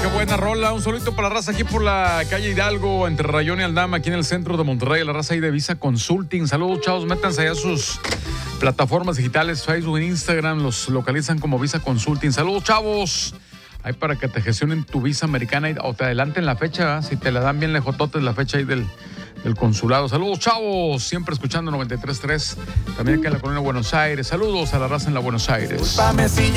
qué buena rola. Un solito para la raza aquí por la calle Hidalgo, entre Rayón y Aldama, aquí en el centro de Monterrey. La raza ahí de Visa Consulting. Saludos, chavos. Métanse allá a sus plataformas digitales, Facebook e Instagram. Los localizan como Visa Consulting. Saludos, chavos. Ahí para que te gestionen tu visa americana o te adelanten la fecha, si te la dan bien lejototes la fecha ahí del consulado. Saludos, chavos. Siempre escuchando 93.3. También acá en la colonia Buenos Aires. Saludos a la raza en la Buenos Aires.